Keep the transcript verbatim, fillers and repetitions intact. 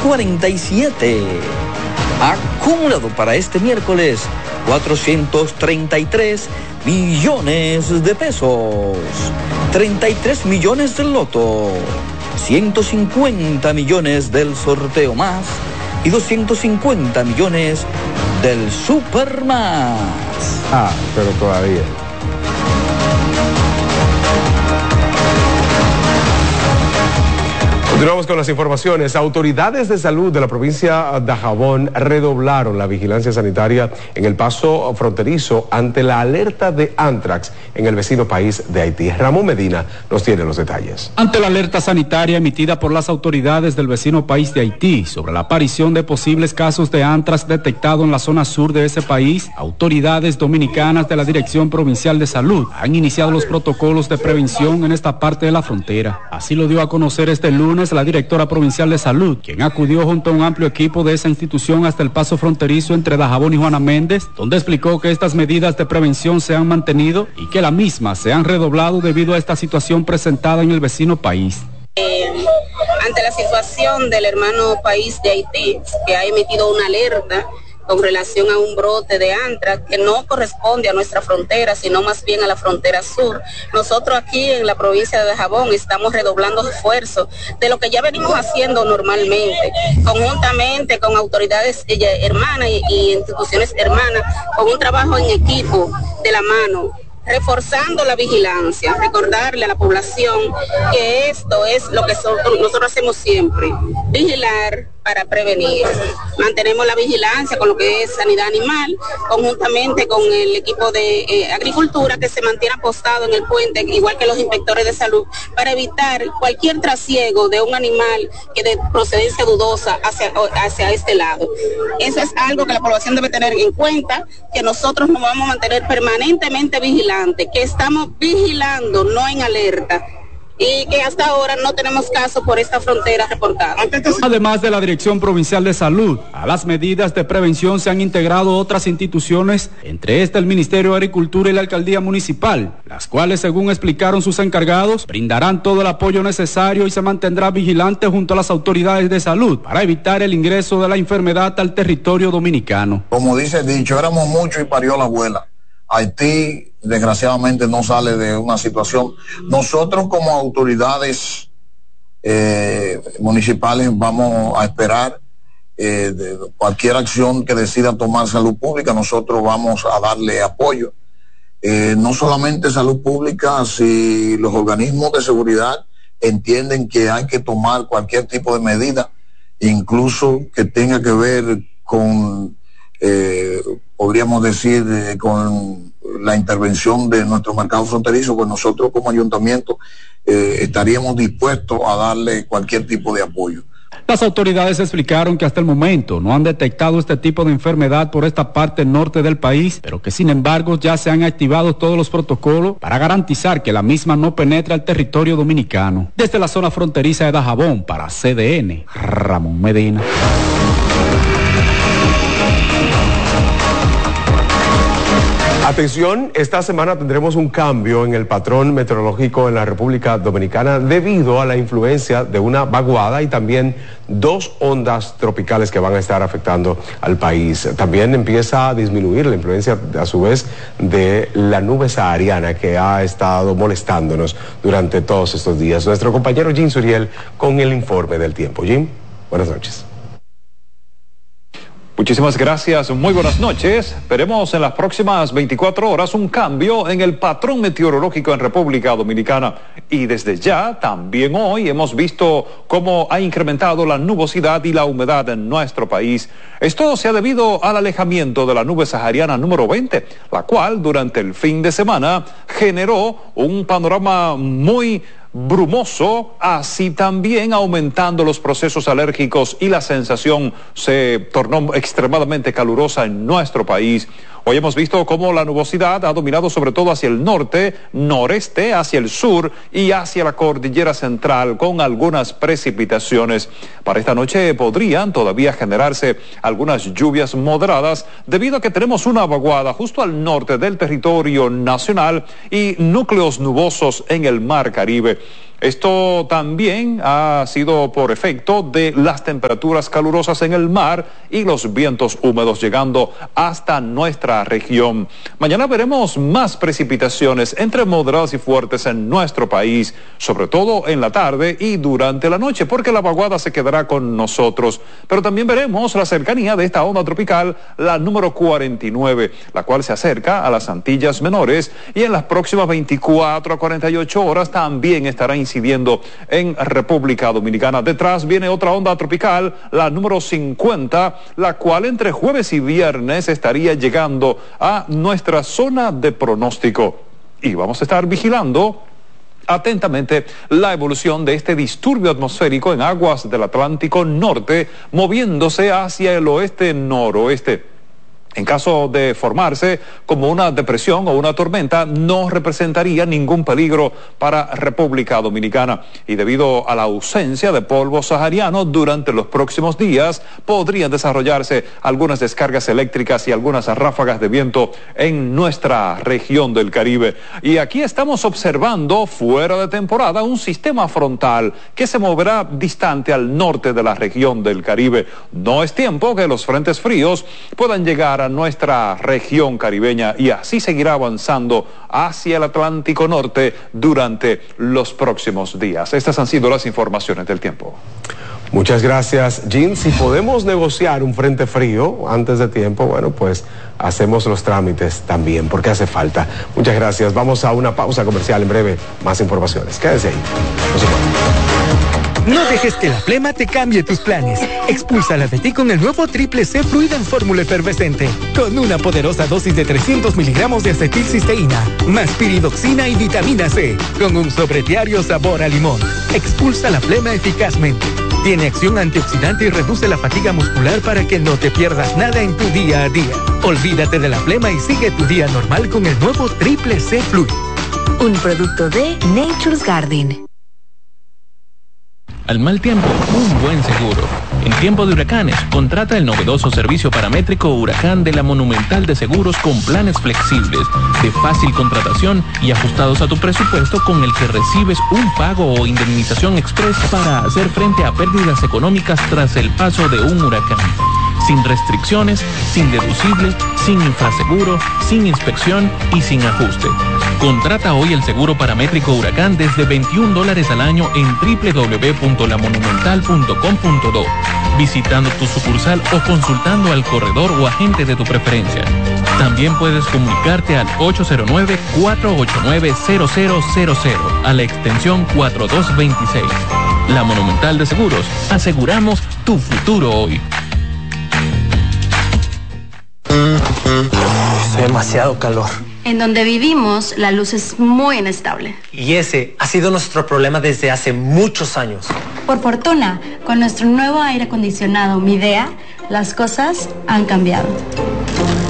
cuarenta y siete. Acumulado para este miércoles, cuatrocientos treinta y tres millones de pesos. treinta y tres millones del loto. ciento cincuenta millones del sorteo más y doscientos cincuenta millones del Super Más. Ah, pero todavía. Continuamos con las informaciones. Autoridades de salud de la provincia de Dajabón redoblaron la vigilancia sanitaria en el paso fronterizo ante la alerta de anthrax en el vecino país de Haití. Ramón Medina nos tiene los detalles. Ante la alerta sanitaria emitida por las autoridades del vecino país de Haití sobre la aparición de posibles casos de anthrax detectado en la zona sur de ese país, autoridades dominicanas de la Dirección Provincial de Salud han iniciado los protocolos de prevención en esta parte de la frontera. Así lo dio a conocer este lunes la directora provincial de salud, quien acudió junto a un amplio equipo de esa institución hasta el paso fronterizo entre Dajabón y Juana Méndez, donde explicó que estas medidas de prevención se han mantenido y que las mismas se han redoblado debido a esta situación presentada en el vecino país. Eh, ante la situación del hermano país de Haití, que ha emitido una alerta con relación a un brote de anthrax que no corresponde a nuestra frontera, sino más bien a la frontera sur. Nosotros aquí en la provincia de Dajabón estamos redoblando esfuerzos de lo que ya venimos haciendo normalmente, conjuntamente con autoridades hermanas y, y instituciones hermanas, con un trabajo en equipo de la mano, reforzando la vigilancia, recordarle a la población que esto es lo que so, nosotros hacemos siempre, vigilar para prevenir. Mantenemos la vigilancia con lo que es sanidad animal, conjuntamente con el equipo de eh, agricultura que se mantiene apostado en el puente, igual que los inspectores de salud, para evitar cualquier trasiego de un animal que de procedencia dudosa hacia, hacia este lado. Eso es algo que la población debe tener en cuenta, que nosotros nos vamos a mantener permanentemente vigilantes, que estamos vigilando, no en alerta, y que hasta ahora no tenemos caso por esta frontera reportada. Además de la Dirección Provincial de Salud, a las medidas de prevención se han integrado otras instituciones, entre estas el Ministerio de Agricultura y la Alcaldía Municipal, las cuales, según explicaron sus encargados, brindarán todo el apoyo necesario y se mantendrá vigilante junto a las autoridades de salud para evitar el ingreso de la enfermedad al territorio dominicano. Como dice el dicho, éramos muchos y parió la abuela. Haití, desgraciadamente, no sale de una situación. Nosotros como autoridades eh, municipales vamos a esperar eh, de cualquier acción que decida tomar Salud Pública. Nosotros vamos a darle apoyo. Eh, no solamente Salud Pública, si los organismos de seguridad entienden que hay que tomar cualquier tipo de medida, incluso que tenga que ver con... Eh, podríamos decir, eh, con la intervención de nuestro mercado fronterizo, pues nosotros como ayuntamiento eh, estaríamos dispuestos a darle cualquier tipo de apoyo. Las autoridades explicaron que hasta el momento no han detectado este tipo de enfermedad por esta parte norte del país, pero que sin embargo ya se han activado todos los protocolos para garantizar que la misma no penetre al territorio dominicano. Desde la zona fronteriza de Dajabón, para C D N, Ramón Medina. Atención, esta semana tendremos un cambio en el patrón meteorológico en la República Dominicana debido a la influencia de una vaguada y también dos ondas tropicales que van a estar afectando al país. También empieza a disminuir la influencia, a su vez, de la nube sahariana que ha estado molestándonos durante todos estos días. Nuestro compañero Jim Suriel con el informe del tiempo. Jim, buenas noches. Muchísimas gracias, muy buenas noches. Veremos en las próximas veinticuatro horas un cambio en el patrón meteorológico en República Dominicana. Y desde ya, también hoy, hemos visto cómo ha incrementado la nubosidad y la humedad en nuestro país. Esto se ha debido al alejamiento de la nube sahariana número veinte, la cual durante el fin de semana generó un panorama muy brumoso, así también aumentando los procesos alérgicos y la sensación se tornó extremadamente calurosa en nuestro país. Hoy hemos visto cómo la nubosidad ha dominado sobre todo hacia el norte, noreste, hacia el sur y hacia la cordillera central con algunas precipitaciones. Para esta noche podrían todavía generarse algunas lluvias moderadas debido a que tenemos una vaguada justo al norte del territorio nacional y núcleos nubosos en el Mar Caribe. Esto también ha sido por efecto de las temperaturas calurosas en el mar y los vientos húmedos llegando hasta nuestra región. Mañana veremos más precipitaciones entre moderadas y fuertes en nuestro país, sobre todo en la tarde y durante la noche, porque la vaguada se quedará con nosotros. Pero también veremos la cercanía de esta onda tropical, la número cuarenta y nueve, la cual se acerca a las Antillas Menores y en las próximas veinticuatro a cuarenta y ocho horas también estará incidiendo en República Dominicana. Detrás viene otra onda tropical, la número cincuenta, la cual entre jueves y viernes estaría llegando a nuestra zona de pronóstico. Y vamos a estar vigilando atentamente la evolución de este disturbio atmosférico en aguas del Atlántico Norte, moviéndose hacia el oeste-noroeste. En caso de formarse como una depresión o una tormenta, no representaría ningún peligro para República Dominicana. Y debido a la ausencia de polvo sahariano, durante los próximos días podrían desarrollarse algunas descargas eléctricas y algunas ráfagas de viento en nuestra región del Caribe. Y aquí estamos observando, fuera de temporada, un sistema frontal que se moverá distante al norte de la región del Caribe. No es tiempo que los frentes fríos puedan llegar a nuestra región caribeña y así seguirá avanzando hacia el Atlántico Norte durante los próximos días. Estas han sido las informaciones del tiempo. Muchas gracias, Jean. Si podemos negociar un frente frío antes de tiempo, bueno, pues hacemos los trámites también, porque hace falta. Muchas gracias. Vamos a una pausa comercial. En breve, más informaciones. Quédese ahí. No se puede. No dejes que la flema te cambie tus planes. Expúlsala de ti con el nuevo Triple C Fluid en fórmula efervescente, con una poderosa dosis de trescientos miligramos de acetilcisteína, más piridoxina y vitamina C, con un sobrediario sabor a limón. Expulsa la flema eficazmente. Tiene acción antioxidante y reduce la fatiga muscular para que no te pierdas nada en tu día a día. Olvídate de la flema y sigue tu día normal con el nuevo Triple C Fluid. Un producto de Nature's Garden. Al mal tiempo, un buen seguro. En tiempo de huracanes, contrata el novedoso servicio paramétrico Huracán de la Monumental de Seguros con planes flexibles, de fácil contratación y ajustados a tu presupuesto, con el que recibes un pago o indemnización express para hacer frente a pérdidas económicas tras el paso de un huracán. Sin restricciones, sin deducible, sin infraseguro, sin inspección y sin ajuste. Contrata hoy el seguro paramétrico Huracán desde veintiún dólares al año en doble u doble u doble u punto la monumental punto com punto do, visitando tu sucursal o consultando al corredor o agente de tu preferencia. También puedes comunicarte al ocho cero nueve, cuatro ocho nueve, cero cero cero cero a la extensión cuatro dos veintiséis. La Monumental de Seguros. Aseguramos tu futuro hoy. Hace demasiado calor. En donde vivimos, la luz es muy inestable. Y ese ha sido nuestro problema desde hace muchos años. Por fortuna, con nuestro nuevo aire acondicionado Midea, las cosas han cambiado.